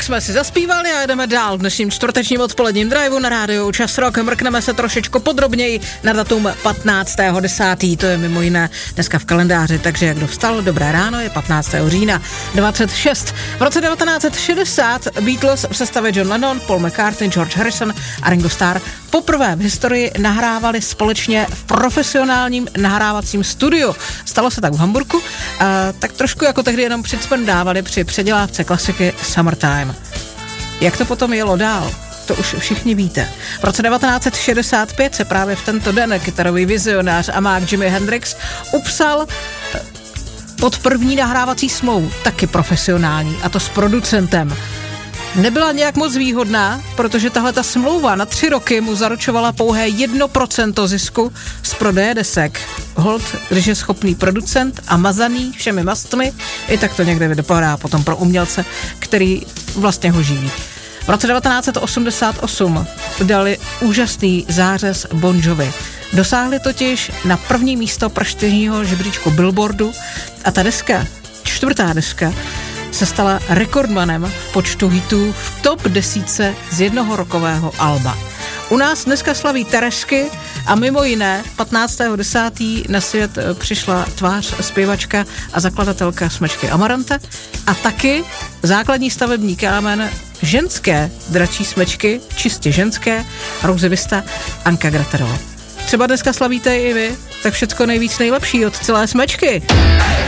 Tak jsme si zaspívali a jdeme dál v dnešním čtvrtečním odpoledním driveu na rádiu Čas Rock. Mrkneme se trošičku podrobněji na datum 15.10. To je mimo jiné dneska v kalendáři, takže kdo vstal, dobré ráno, je 15. října 26. V roce 1960 Beatles v sestavě John Lennon, Paul McCartney, George Harrison a Ringo Starr poprvé v historii nahrávali společně v profesionálním nahrávacím studiu. Stalo se tak v Hamburku, tak trošku jako tehdy jenom přicmrdávali při předělávce klasiky Summertime. Jak to potom jelo dál? To už všichni víte. V roce 1965 se právě v tento den kytarový vizionář a mák Jimi Hendrix upsal pod první nahrávací smlouvu, taky profesionální, a to s producentem. Nebyla nějak moc výhodná, protože tahle ta smlouva na 3 roky mu zaručovala pouhé 1% zisku z prodeje desek. Holt, když je schopný producent a mazaný všemi mastmi, i tak to někde vypadá potom pro umělce, který vlastně ho živí. V roce 1988 dali úžasný zářez Bon Jovi. Dosáhli totiž na první místo prestižního žebříčku Billboardu a ta deska, 4. deska, se stala rekordmanem v počtu hitů v top 10 z jednoho rokového alba. U nás dneska slaví Teresky a mimo jiné 15.10. na svět přišla tvář zpěvačka a zakladatelka smečky Amaranta a taky základní stavební kámen ženské dračí smečky, čistě ženské, rouzivista Anka Graterová. Třeba dneska slavíte i vy, tak všecko nejvíc nejlepší od celé smečky.